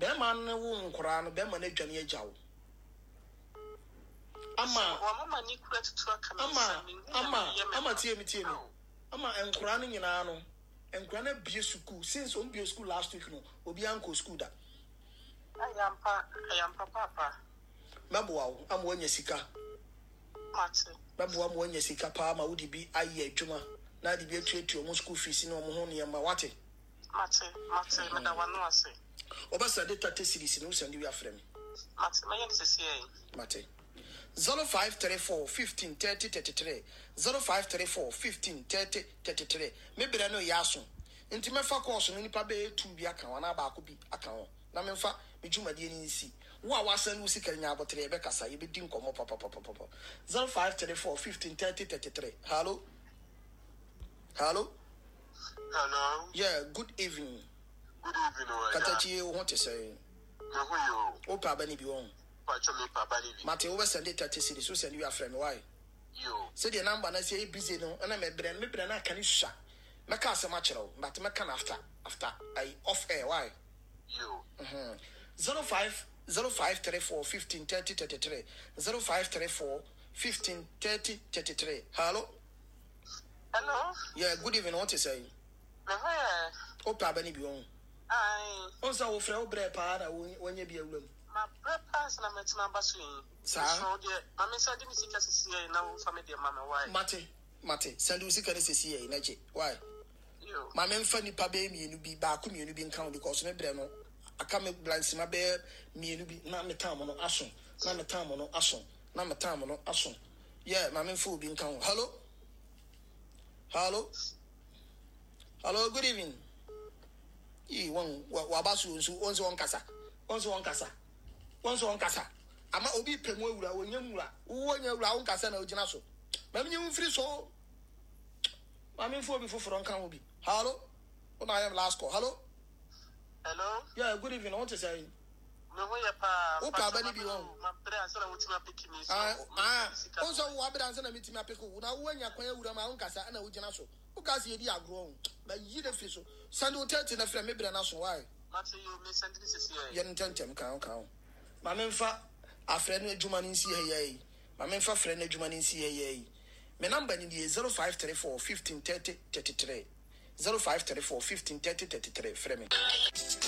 man won Koran, Beman Johnny Jow. Ama, Timmy. Ama and Koraning in Ano, and Grana Beer School, since on Beer School last week, no, will be Uncle Scooter. I am Papa. Mabuau, I'm one Yesica. Babu, I'm one Yesica, Palma, would be Aye Juma. Now the beer trade to your school fees in Omohoni and Mawati. Mate, Madame Wase. Obasa de 30 cities in Usan, you are friend. Mate. 0534 15 30 33 0534 15 30 33 maybe I know yaso nti mefa course no nipa be 2 bi aka wana ba ko bi aka ho na memfa mejuma de ni nsi wo a wasan wo sika nya abotre ye be kasa ye be di nkomo papa 0534 15 30 33 hello yeah good evening katachi what to say o pa ba ni bi won Mate over send it 30 cities, so send you a friend. Why? Say the number and I say busy no, and I'm a brand, maybe I can use Macassa Machero, but Macan after I off air. Why? 0534 15 30 33 0534 15 30 33. Hello? Yeah, good evening. What you say? Opa Benny Bion. Also, Frau Brepa when you be a room. My breakfast and I met my bassine. So, dear, I mean, send me sick as a now family, Mamma. Why? Mate, send you sick as a CA, Naji. Why? You, my men funny pabe, me, you be back, you be in count because my breno. I come with blinds in my bed, me, you be not the time on Ashon, not the time on Ashon, not the time on Ashon. Yeah, my men fool being count. Hello, good evening. Ye won Wabasu, who owns one casa. Once on Casa. Ama obi pemura wonyamura wo nyawura on Casa na ogina so. Mam nyi mfiri so. Mam info bi foforo nkan obi. Hello. When I am last call. Hello. Yeah, good evening. What to say? No way pa. O pa bani bi won. My brother answer na wuti ma pick me so. Once wo abeda answer na meti ma pick wo na wo anya kwan awura ma on Casa na ogina so. O Casa ye di agro. Ba yi de fi so. Send o 30 na frɛ me bra na so why? Mate you me send this is Ye here. ntentem kan. Ma memfa afrɛ no adwuma no nsi heyai. Ma memfa frɛ no adwuma no nsi heyai. Me number ni 0534 15 30 33. 0534 15 30 33 frɛ me.